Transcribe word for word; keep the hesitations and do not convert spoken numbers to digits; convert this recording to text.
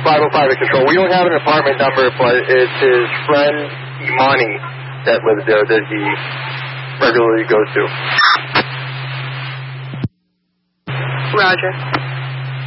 five oh five at control. We don't have an apartment number, but it's his friend Imani that lives there that he regularly goes to. Roger.